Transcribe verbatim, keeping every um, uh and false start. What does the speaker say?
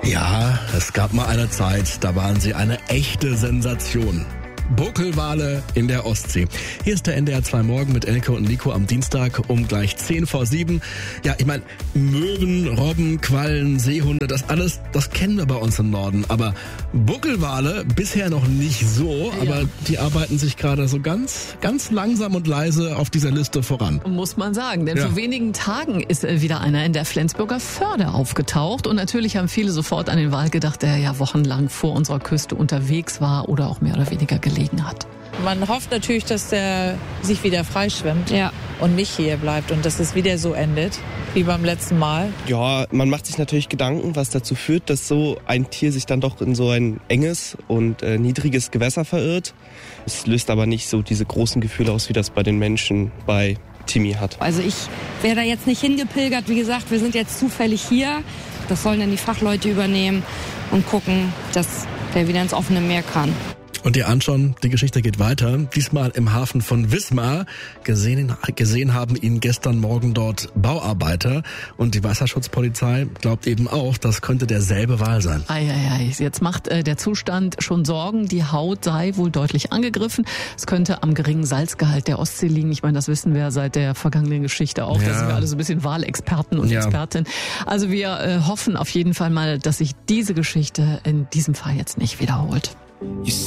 Ja, es gab mal eine Zeit, da waren sie eine echte Sensation. Buckelwale in der Ostsee. Hier ist der N D R zwei Morgen mit Elke und Nico am Dienstag um gleich zehn vor sieben. Ja, ich meine, Möwen, Robben, Quallen, Seehunde, das alles, das kennen wir bei uns im Norden. Aber Buckelwale bisher noch nicht so, ja. Aber die arbeiten sich gerade so ganz, ganz langsam und leise auf dieser Liste voran. Muss man sagen, denn ja. vor wenigen Tagen ist wieder einer in der Flensburger Förde aufgetaucht. Und natürlich haben viele sofort an den Wal gedacht, der ja wochenlang vor unserer Küste unterwegs war oder auch mehr oder weniger gelegen hat. Man hofft natürlich, dass der sich wieder freischwimmt ja. und nicht hier bleibt und dass es wieder so endet wie beim letzten Mal. Ja, man macht sich natürlich Gedanken, was dazu führt, dass so ein Tier sich dann doch in so ein enges und äh, niedriges Gewässer verirrt. Es löst aber nicht so diese großen Gefühle aus, wie das bei den Menschen bei Timmy hat. Also ich wäre da jetzt nicht hingepilgert. Wie gesagt, wir sind jetzt zufällig hier. Das sollen dann die Fachleute übernehmen und gucken, dass der wieder ins offene Meer kann. Und ihr ahnt schon, die Geschichte geht weiter. Diesmal im Hafen von Wismar. Gesehen, gesehen haben ihn gestern Morgen dort Bauarbeiter. Und die Wasserschutzpolizei glaubt eben auch, das könnte derselbe Wal sein. Eieiei, jetzt macht äh, der Zustand schon Sorgen. Die Haut sei wohl deutlich angegriffen. Es könnte am geringen Salzgehalt der Ostsee liegen. Ich meine, das wissen wir seit der vergangenen Geschichte auch. Ja. Da sind wir alle so ein bisschen Walexperten und ja. Expertinnen. Also wir äh, hoffen auf jeden Fall mal, dass sich diese Geschichte in diesem Fall jetzt nicht wiederholt.